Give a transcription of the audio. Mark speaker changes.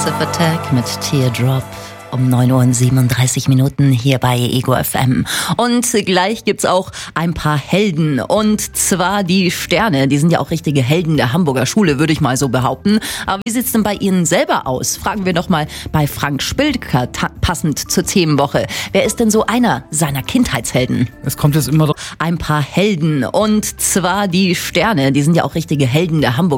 Speaker 1: Massive Attack mit Teardrop. Um 9:37 hier bei Ego FM. Und gleich gibt's auch ein paar Helden. Und zwar die Sterne. Die sind ja auch richtige Helden der Hamburger Schule, würde ich mal so behaupten. Aber wie sieht's denn bei Ihnen selber aus? Fragen wir doch mal bei Frank Spilker, passend zur Themenwoche. Wer ist denn so einer seiner Kindheitshelden?
Speaker 2: Es kommt jetzt immer
Speaker 1: ein paar Helden. Und zwar die Sterne. Die sind ja auch richtige Helden der Hamburger